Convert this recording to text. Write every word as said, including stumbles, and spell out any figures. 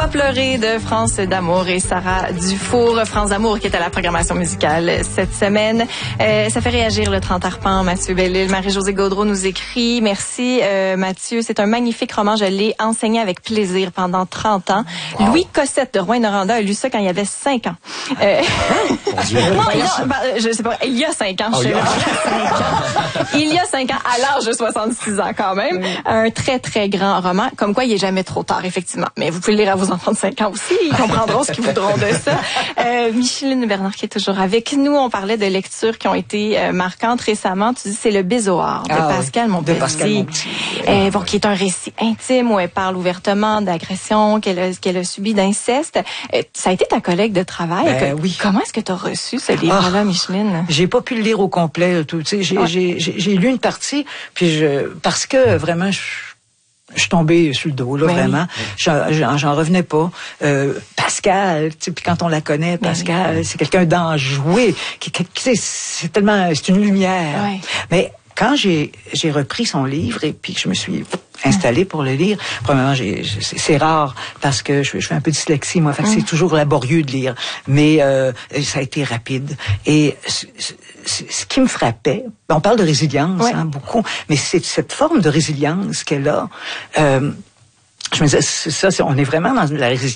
pas pleurer de France d'amour et Sarah Dufour. France d'amour qui est à la programmation musicale cette semaine. Euh, ça fait réagir le trente arpents. Mathieu Bellil, Marie-Josée Gaudreau nous écrit. Merci euh, Mathieu, c'est un magnifique roman. Je l'ai enseigné avec plaisir pendant trente ans. Wow. Louis Cossette de Rouyn-Noranda a lu ça quand il avait cinq ans. Euh... non, il y a, bah, je sais pas, il y a cinq ans. Oh, je sais pas. Il y a cinq ans, à l'âge de soixante-six ans quand même. Oui. Un très, très grand roman. Comme quoi, il est jamais trop tard, effectivement. Mais vous pouvez le lire à vos enfants de cinq ans aussi. Ils comprendront ce qu'ils voudront de ça. Euh, Micheline Bernard qui est toujours avec nous. On parlait de lectures qui ont été euh, marquantes récemment. Tu dis c'est le Bézoard de ah, Pascal oui. Monpetit. De Pascal Monpetit. Euh, bon, qui est un récit intime où elle parle ouvertement d'agression qu'elle a, qu'elle a subi, d'inceste. Euh, ça a été ta collègue de travail. Ben, que, oui. Comment est-ce que tu as reçu ce livre-là, oh, Micheline? J'ai pas pu le lire au complet. Tout, tu sais, j'ai, ouais. j'ai, j'ai, j'ai lu une partie, puis je, parce que vraiment, je, je suis tombée sur le dos, là, oui. vraiment. J'en, j'en, j'en revenais pas. Euh, Pascal, tu sais, puis quand on la connaît, Pascal, oui. c'est quelqu'un d'enjoué. Qui, qui, qui, c'est tellement, c'est une lumière. Oui. Mais quand j'ai, j'ai repris son livre et puis que je me suis installée pour le lire, premièrement, j'ai, c'est, c'est rare parce que je, je fais un peu de dyslexie, moi, fait que mm. c'est toujours laborieux de lire. Mais euh, ça a été rapide. Et c- c- ce qui me frappait, on parle de résilience, ouais. hein, beaucoup, mais c'est cette forme de résilience qu'elle a. Euh, je me disais, c'est ça, c'est, on est vraiment dans la résilience.